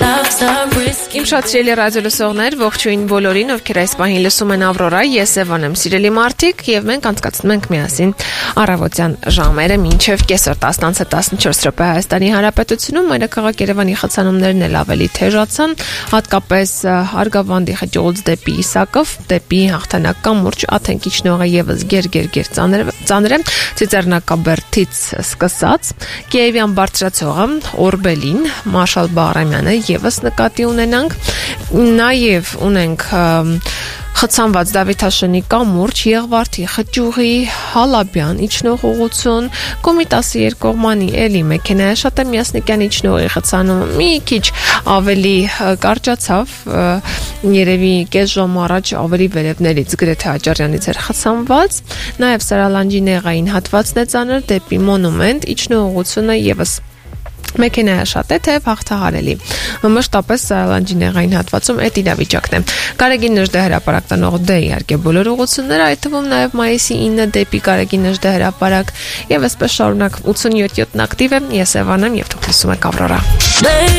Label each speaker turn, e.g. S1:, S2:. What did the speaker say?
S1: Իմ շատ սիրելի ռադիոլսողներ, ողջույն բոլորին, ովքեր այս պահին լսում են Ավրորա, ես Եվան եմ, սիրելի մարդիկ, եւ մենք անցկացնում ենք միասին առավոտյան ժամերը մինչեւ կեսօր 10-14 րոպե Հայաստանի Հանրապետությունում մայրաքաղաք Երևանի խցանումներն էլ ավելի թեժացան, հատկապես Արգավանդի խճուղուց դեպի Իսակով, դեպի հաղթանակ կամուրջ աթենքիչնողը եւս գեր ծանր է, Ծիծեռնակաբերդից սկսած, Կիևյան բարձրացողը Օրբելին, Մարշալ Բաղրամյանը եւս նկատի ունենանք, նաև ունենք խցանված Դավիթաշենի կամուրջ, Եղվարդի խճուղի, Հալաբյան իջնող ուղղություն, Կոմիտասի երկկողմանի էլի մեքենայաշատ է Միասնիկյան իջնողի խցանումը մի քիչ ավելի կարճացավ, երևի կես ժամ առաջ ավելի վերևներից գրեթե Աճարյանից էր խցանված, նաև Սարալանջի նեղային հատվածն է ծանր դեպի Մոնումենտ, իջնող ուղղությունը եւս մեքենայաշատ է, թեև հաղթահարելի։ Մշտապես Սարալանջի նեղային հատվածում այդ իրավիճակն է։ Գարեգին Նժդե հրապարակ տանող իհարկե բոլոր ուղղությունները, այդ թվում նաև մայիսի 9 դեպի Գարեգին Նժդե հրապարակ եւ այսպես շարունակ 87-ն ակտիվ է, ես Եվան եմ եւ դուք լսում եք Ավրորա։